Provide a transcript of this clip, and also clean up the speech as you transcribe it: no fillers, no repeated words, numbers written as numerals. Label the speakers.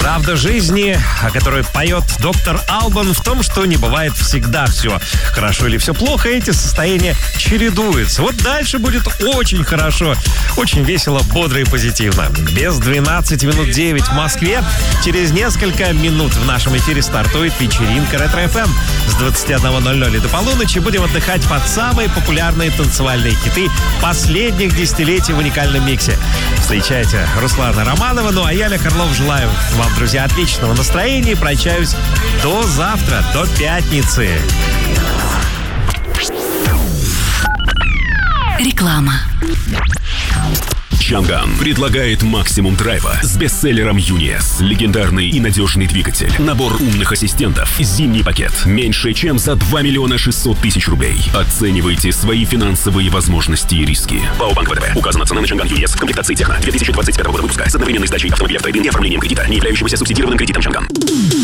Speaker 1: Правда жизни, о которой поет доктор Албан, в том, что не бывает всегда все хорошо или все плохо, эти состояния чередуются. Вот дальше будет очень хорошо, очень весело, бодро и позитивно. Без 12 минут 9 в Москве. Через несколько минут в нашем эфире стартует вечеринка Ретро-ФМ. С 21:00 до полуночи будем отдыхать под самые популярные танцевальные хиты последних десятилетий в уникальном миксе. Встречайте Руслана Романова, ну а я, Лев Орлов, желаю вам, друзья, отличного настроения и прощаюсь до завтра, до пятницы.
Speaker 2: Реклама.
Speaker 3: Чанган предлагает максимум драйва с бестселлером UNIS. Легендарный и надежный двигатель. Набор умных ассистентов. Зимний пакет. Меньше чем за 2 600 000 рублей. Оценивайте свои финансовые возможности и риски. ПАО Банк ВТБ. Указана цена на Чанган UNIS в комплектации Техно 2025 года выпуска с одновременной сдачей автомобиля в трейд-ин и оформлением кредита, не являющегося субсидированным кредитом Чанган.